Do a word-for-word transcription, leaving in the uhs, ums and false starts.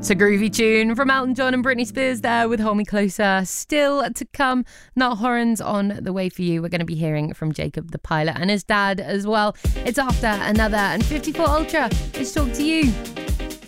It's a groovy tune from Elton John and Britney Spears there with Hold Me Closer. Still to come, Niall Horan's on the way for you. We're going to be hearing from Jacob the Pilot and his dad as well. It's after another and fifty-four Ultra. Let's talk to you.